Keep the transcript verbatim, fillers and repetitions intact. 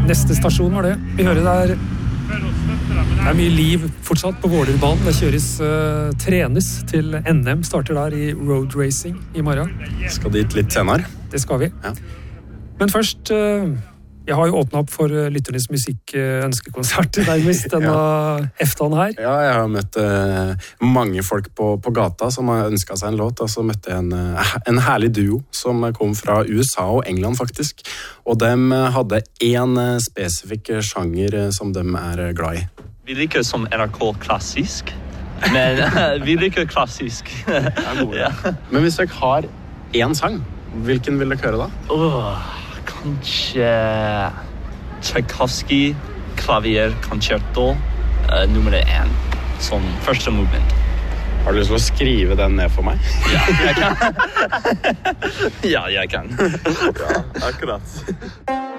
Neste stasjon var det. Vi hører det er, det er mye liv fortsatt på Vålerbanen. Det kjøres, uh, trenes til N M, starter der i road racing i morgen. Skal dit litt senere. Det skal vi. Ja. Men først, uh, jeg har jo åpnet opp for lytternes musikk-ønskekonsert nærmest denne ja. eftan her. Ja, jeg har møtt uh, mange folk på, på gata som har ønsket seg en låt, og så møtte jeg en, uh, en herlig duo som kom fra U S A og England faktisk, og de hadde en uh, spesifikk sjanger uh, som de er uh, glad i. Vi liker som N R K klassisk, men vi liker klassisk. ja. Men hvis dere har en sang, hvilken vil dere høre da? Åh... Kanskje Tchaikovsky klavierkoncerto uh, nummer én, som første movement. Har du lyst til å skrive den ned for meg? Ja, jeg kan. ja, jeg kan. ja, akkurat.